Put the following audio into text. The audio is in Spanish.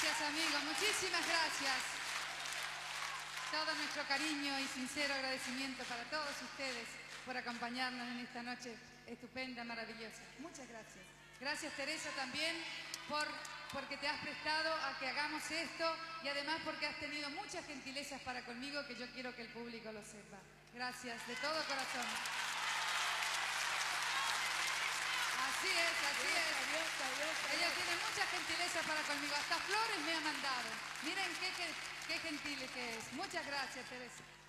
gracias, amigo. Muchísimas gracias. Todo nuestro cariño y sincero agradecimiento para todos ustedes por acompañarnos en esta noche estupenda, maravillosa. Muchas gracias. Gracias, Teresa, también porque te has prestado a que hagamos esto y además porque has tenido muchas gentilezas para conmigo que yo quiero que el público lo sepa. Gracias, de todo corazón. Así es, así es. Ella tiene mucha gentileza para conmigo. Hasta flores me ha mandado. Miren qué gentil que es. Muchas gracias, Teresa.